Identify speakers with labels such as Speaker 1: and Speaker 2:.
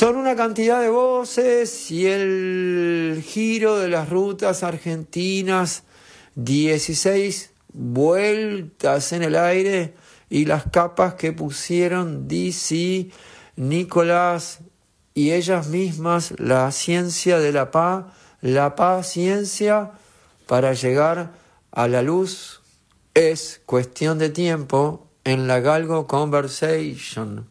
Speaker 1: Son una cantidad de voces y el giro de las rutas argentinas, 16 vueltas en el aire y las capas que pusieron DC, Nicolás y ellas mismas, la ciencia de la paciencia para llegar a la luz es cuestión de tiempo en la Galgo Conversation.